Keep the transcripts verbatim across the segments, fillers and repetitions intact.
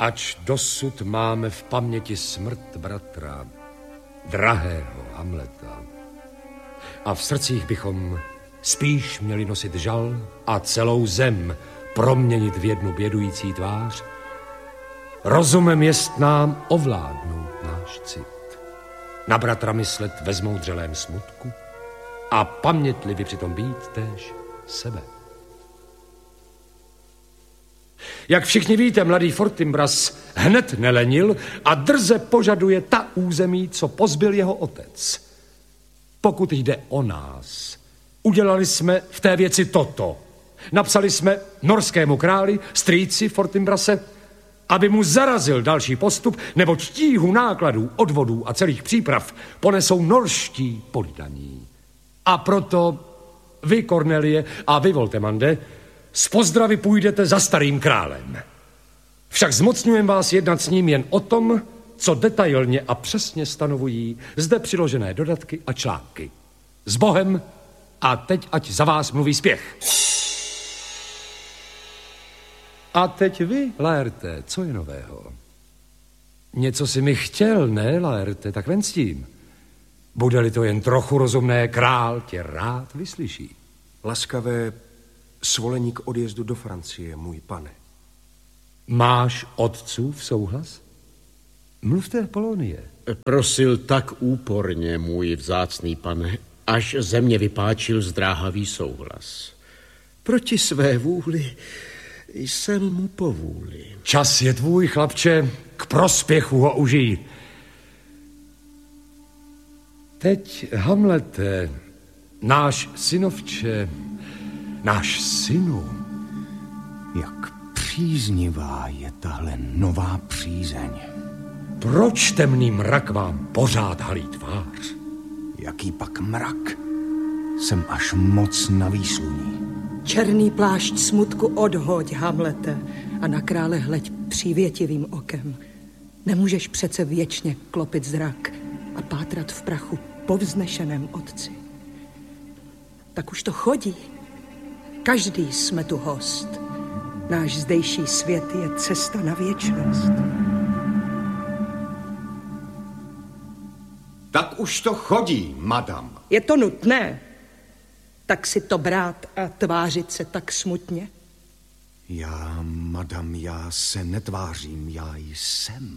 Ač dosud máme v paměti smrt bratra, drahého Hamleta, a v srdcích bychom spíš měli nosit žal a celou zem proměnit v jednu bědující tvář, rozumem jest nám ovládnout náš cit. Na bratra myslet ve zmoudřelém smutku a pamětlivi přitom být též sebe. Jak všichni víte, mladý Fortinbras hned nelenil a drze požaduje ta území, co pozbyl jeho otec. Pokud jde o nás, udělali jsme v té věci toto. Napsali jsme norskému králi, strýci Fortinbrase, aby mu zarazil další postup, neboť tíhu nákladů, odvodů a celých příprav ponesou norští poddaní. A proto vy, Kornelie, a vy, Voltemande, z pozdravy půjdete za starým králem. Však zmocňujem vás jednat s ním jen o tom, co detailně a přesně stanovují zde přiložené dodatky a články. S Bohem a teď ať za vás mluví spěch. A teď vy, Laerte, co je nového? Něco si mi chtěl, ne, Laerte, tak ven s tím. Bude-li to jen trochu rozumné, král tě rád vyslyší. Laskavé svolení k odjezdu do Francie, můj pane. Máš otcův souhlas? Mluvte, Polonie. Prosil tak úporně, můj vzácný pane, až ze mě vypáčil zdráhavý souhlas. Proti své vůli jsem mu po vůli. Čas je tvůj, chlapče, k prospěchu ho užij. Teď, Hamlete, náš synovče, náš synu. Jak příznivá je tahle nová přízeň. Proč temný mrak vám pořád halí tvář? Jaký pak mrak? Jsem až moc na výsluní. Černý plášť smutku odhoď, Hamlete, a na krále hleď přívětivým okem. Nemůžeš přece věčně klopit zrak a pátrat v prachu po vznešeném otci. Tak už to chodí. Každý jsme tu host. Náš zdejší svět je cesta na věčnost. Tak už to chodí, madam. Je to nutné? Tak si to brát a tvářit se tak smutně? Já, madam, já se netvářím, já jsem.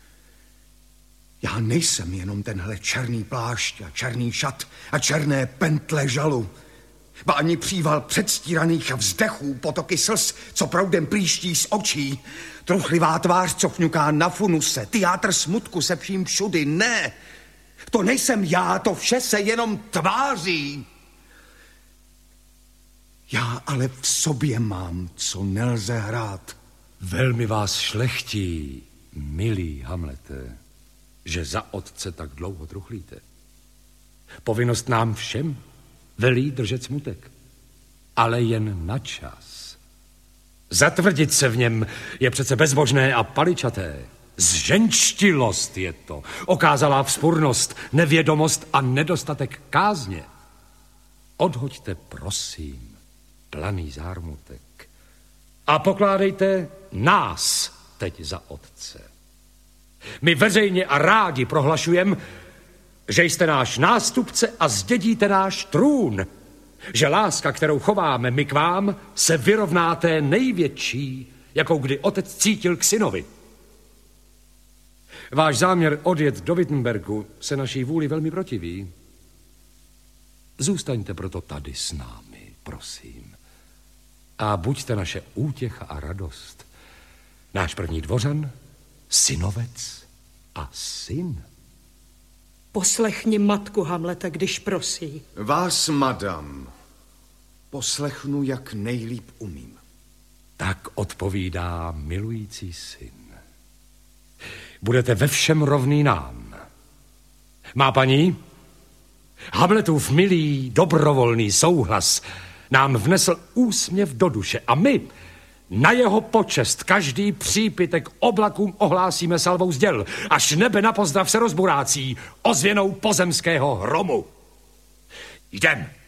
Já nejsem jenom tenhle černý plášť a černý šat a černé pentle žalu. Ba ani příval předstíraných vzdechů, potoky slz, co proudem plíští z očí. Truchlivá tvář, co fňuká na funuse, teátr smutku se vším všudy. Ne, to nejsem já, to vše se jenom tváří. Já ale v sobě mám, co nelze hrát. Velmi vás šlechtí, milý Hamlete, že za otce tak dlouho truchlíte. Povinnost nám všem velí držet smutek, ale jen na čas. Zatvrdit se v něm je přece bezbožné a paličaté. Zženštilost je to, okázalá vzpurnost, nevědomost a nedostatek kázně. Odhoďte, prosím, planý zármutek a pokládejte nás teď za otce. My veřejně a rádi prohlašujeme, že jste náš nástupce a zdědíte náš trůn, že láska, kterou chováme my k vám, se vyrovná té největší, jakou kdy otec cítil k synovi. Váš záměr odjet do Wittenbergu se naší vůli velmi protiví. Zůstaňte proto tady s námi, prosím. A buďte naše útěcha a radost. Náš první dvořan, synovec a syn. Poslechni matku, Hamlete, když prosí. Vás, madam, poslechnu, jak nejlíp umím. Tak odpovídá milující syn. Budete ve všem rovný nám. Má paní? Hamletův milý, dobrovolný souhlas nám vnesl úsměv do duše a my na jeho počest každý přípitek oblakům ohlásíme salvou z děl, až nebe na pozdrav se rozburácí ozvěnou pozemského hromu. Jdem.